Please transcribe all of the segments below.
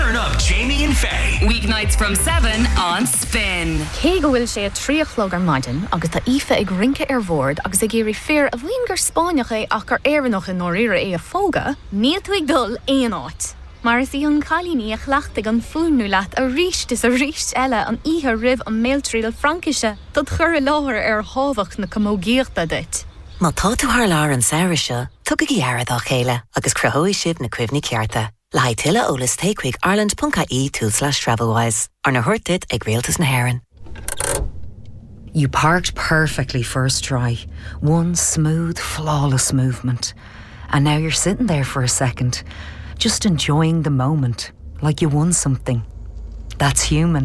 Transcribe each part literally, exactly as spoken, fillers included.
Turn up Jamie and Faye. Weeknights from seven on Spin. Cé go bhfuil sé a tríochlog ar maidin, agus tá ife ag rinke ar bhord, agus ag géirí fear a bhíon gur Spáineach é ach gur éireannach in nóíre é a fóga, níl tú ag dul éon áit. Mar is í an chalíní a chhlaachtaigh an fúnú leat a ríist is a ríist eile an ihe rih an méiltríal Frankise, dat chur láthir ar hábhach na commógéachta dit. Má tá tú thar lár an saoire seo, tugad í airad á chéile agus cruthóidh sibh na cuimhní cearta. Le haid tuile ólas takeigh ireland dot I E two slash travelwise ar na thuirtid ag Rialtas na Héireann. You parked perfectly first try. One smooth, flawless movement. And now you're sitting there for a second, just enjoying the moment, like you won something. That's human.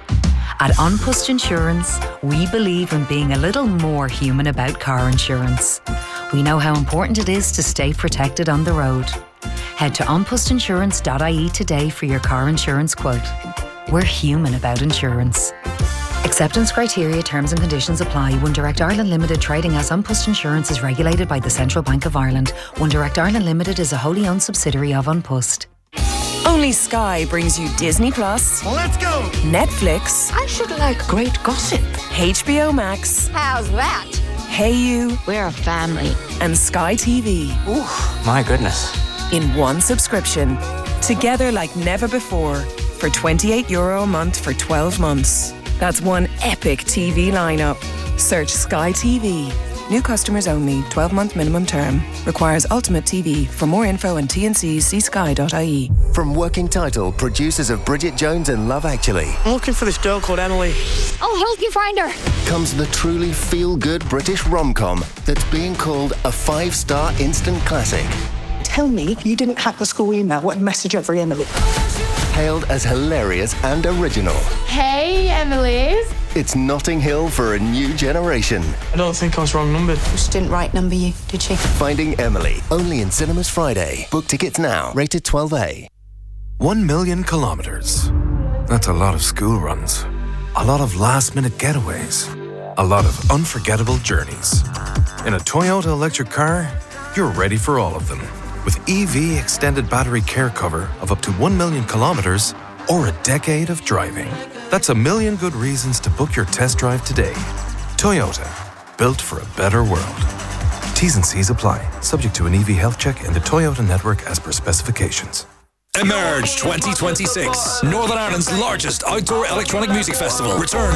At An Post Insurance, we believe in being a little more human about car insurance. We know how important it is to stay protected on the road. Head to an post insurance dot I E today for your car insurance quote. We're human about insurance. Acceptance criteria, terms and conditions apply. One Direct Ireland Limited trading as An Post Insurance is regulated by the Central Bank of Ireland. One Direct Ireland Limited is a wholly owned subsidiary of An Post. Only Sky brings you Disney Plus. Let's go! Netflix. I should like great gossip. H B O Max. How's that? Hey You. We're a family. And Sky T V. Ooh, my goodness. In one subscription. Together like never before. For twenty-eight euro a month for twelve months. That's one epic T V lineup. Search Sky T V. New customers only. twelve-month minimum term. Requires Ultimate T V. For more info and T N Cs, see sky dot I E. From Working Title, producers of Bridget Jones and Love Actually. I'm looking for this girl called Emily. Oh, help me find her. Comes the truly feel-good British rom-com that's being called a five-star instant classic. Tell me you didn't hack the school email. What message over Emily? Hailed as hilarious and original. Hey, Emily's. It's Notting Hill for a new generation. I don't think I was wrong numbered. She didn't right number you, did she? Finding Emily, only in cinemas Friday. Book tickets now. Rated twelve A. One million kilometres. That's a lot of school runs. A lot of last-minute getaways. A lot of unforgettable journeys. In a Toyota electric car, you're ready for all of them. With E V extended battery care cover of up to one million kilometres or a decade of driving. That's a million good reasons to book your test drive today. Toyota, built for a better world. T's and C's apply, subject to an E V health check in the Toyota network as per specifications. Emerge twenty twenty-six, Northern Ireland's largest outdoor electronic music festival, returns